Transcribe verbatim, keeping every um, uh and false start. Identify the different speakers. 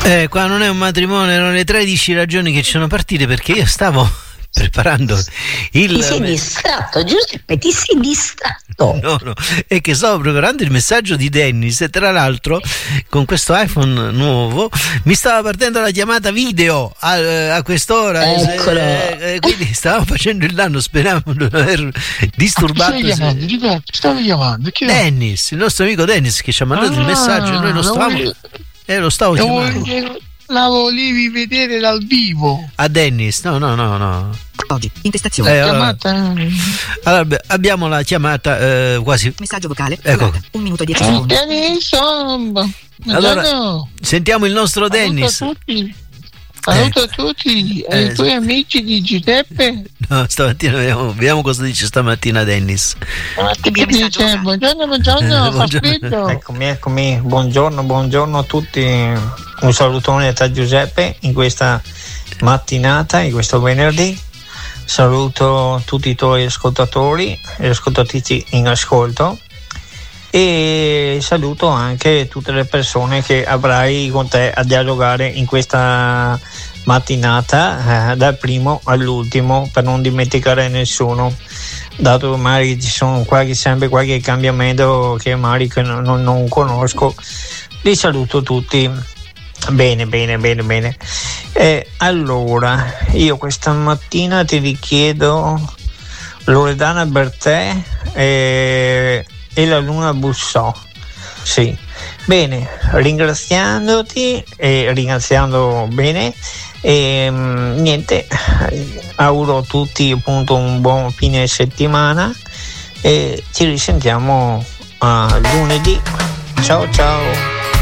Speaker 1: Eh, qua non è un matrimonio, erano le tredici ragioni che ci sono partite, perché io stavo preparando il...
Speaker 2: Ti sei distratto, Giuseppe, ti sei distratto.
Speaker 1: No, no, è che stavo preparando il messaggio di Dennis e tra l'altro con questo iPhone nuovo mi stava partendo la chiamata video a, a quest'ora.
Speaker 2: Eccolo.
Speaker 1: E, e quindi stavamo facendo il danno, speravo di non aver disturbato.
Speaker 3: Stavi chiamando, ripeto, stavi chiamando. Chi
Speaker 1: Dennis, il nostro amico Dennis, che ci ha mandato
Speaker 3: ah,
Speaker 1: il messaggio e noi lo stavamo... Eh, lo stavo
Speaker 3: lo
Speaker 1: chiamando.
Speaker 3: volevi, la volevi vedere dal vivo.
Speaker 1: A Dennis, no, no, no, no.
Speaker 4: Oggi, intestazione.
Speaker 1: Eh,
Speaker 3: Chiamata.
Speaker 1: allora, beh, abbiamo la chiamata eh, quasi.
Speaker 4: Messaggio vocale.
Speaker 1: Ecco.
Speaker 4: Durata, un minuto e dieci secondi.
Speaker 1: Allora, sentiamo il nostro Dennis.
Speaker 3: Saluto a tutti. Saluto a tutti
Speaker 1: Eh,
Speaker 3: ai tuoi amici di Giuseppe.
Speaker 1: No, stamattina vediamo, vediamo cosa dice stamattina Dennis.
Speaker 3: Che dice? Buongiorno, buongiorno, fa freddo.
Speaker 5: Eccomi, eccomi, buongiorno, buongiorno a tutti. Un salutone da Giuseppe in questa mattinata, in questo venerdì. Saluto tutti i tuoi ascoltatori e ascoltatrici in ascolto. E saluto anche tutte le persone che avrai con te a dialogare in questa mattinata, eh, dal primo all'ultimo, per non dimenticare nessuno, dato che magari ci sono qualche, sempre qualche cambiamento che magari che non, non, non conosco. Li saluto tutti. Bene, bene, bene, bene. Eh, allora, io questa mattina ti richiedo Loredana Bertè e e la Luna Bussò. Sì, bene, ringraziandoti e ringraziando bene e mh, niente, auguro a tutti appunto un buon fine settimana e ci risentiamo a lunedì. Ciao ciao.